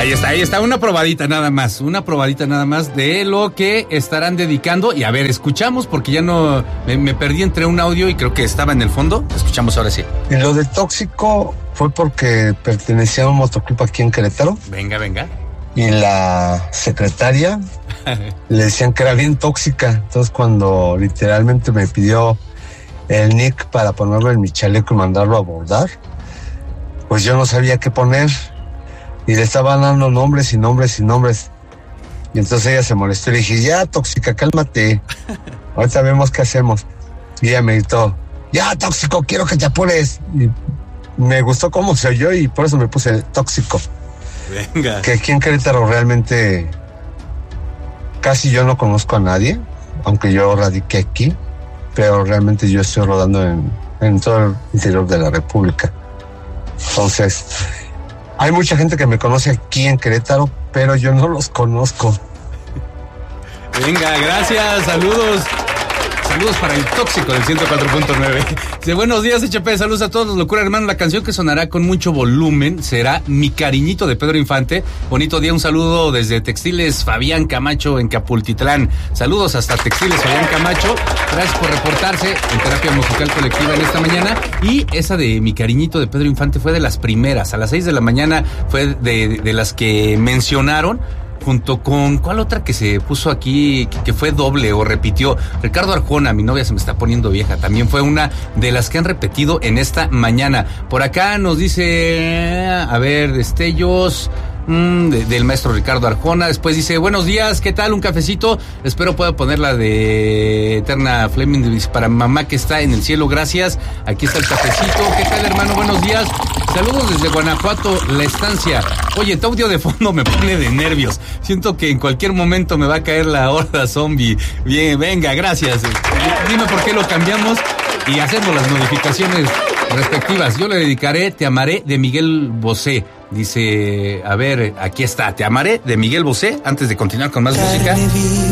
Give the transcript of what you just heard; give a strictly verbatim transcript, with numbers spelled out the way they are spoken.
Ahí está, ahí está, una probadita nada más, una probadita nada más de lo que estarán dedicando. Y a ver, escuchamos porque ya no, me, me perdí entre un audio y creo que estaba en el fondo. Escuchamos ahora sí. Y lo de tóxico fue porque pertenecía a un motoclub aquí en Querétaro. Venga, venga. Y la secretaria le decían que era bien tóxica. Entonces cuando literalmente me pidió el nick para ponerlo en mi chaleco y mandarlo a bordar, pues yo no sabía qué poner. Y le estaban dando nombres y nombres y nombres. Y entonces ella se molestó y le dije, ya tóxica, cálmate. Ahorita vemos qué hacemos. Y ella me gritó, ya tóxico, quiero que te apures. Y me gustó cómo se oyó y por eso me puse tóxico. Venga. Que aquí en Querétaro realmente casi yo no conozco a nadie, aunque yo radiqué aquí, pero realmente yo estoy rodando en, en todo el interior de la República. Entonces, hay mucha gente que me conoce aquí en Querétaro, pero yo no los conozco. Venga, gracias, saludos. Saludos para el tóxico del ciento cuatro punto nueve. Dice, buenos días, H P, saludos a todos, locura hermano. La canción que sonará con mucho volumen será Mi Cariñito de Pedro Infante. Bonito día, un saludo desde Textiles Fabián Camacho en Capultitlán. Saludos hasta Textiles Fabián Camacho. Gracias por reportarse en Terapia Musical Colectiva en esta mañana. Y esa de Mi Cariñito de Pedro Infante fue de las primeras. A las seis de la mañana fue de, de, de las que mencionaron. Junto con, ¿cuál otra que se puso aquí, que fue doble o repitió? Ricardo Arjona, mi novia se me está poniendo vieja, también fue una de las que han repetido en esta mañana. Por acá nos dice, a ver, destellos mmm, de, del maestro Ricardo Arjona. Después dice, buenos días, ¿qué tal? Un cafecito, espero pueda poner la de Eterna Fleming para mamá que está en el cielo, gracias. Aquí está el cafecito, ¿qué tal, hermano? Buenos días. Saludos desde Guanajuato, La Estancia. Oye, tu audio de fondo me pone de nervios. Siento que en cualquier momento me va a caer la horda zombie. Bien, venga, gracias. Dime por qué lo cambiamos y hacemos las modificaciones respectivas. Yo le dedicaré Te Amaré de Miguel Bosé. Dice, a ver, aquí está, Te Amaré de Miguel Bosé. Antes de continuar con más música.